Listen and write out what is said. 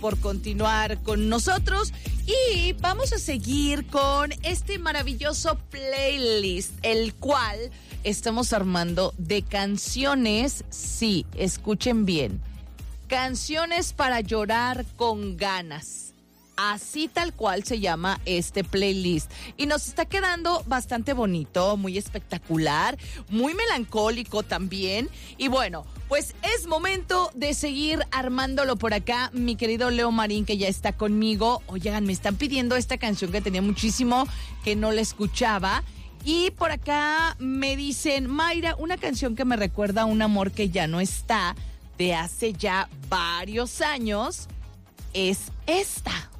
por continuar con nosotros y vamos a seguir con este maravilloso playlist, el cual estamos armando de canciones, sí, escuchen bien, canciones para llorar con ganas. Así tal cual se llama este playlist. Y nos está quedando bastante bonito, muy espectacular, muy melancólico también. Y bueno, pues es momento de seguir armándolo por acá. Mi querido Leo Marín, que ya está conmigo. Oigan, me están pidiendo esta canción que tenía muchísimo que no la escuchaba. Y por acá me dicen, Mayra, una canción que me recuerda a un amor que ya no está, de hace ya varios años, es esta.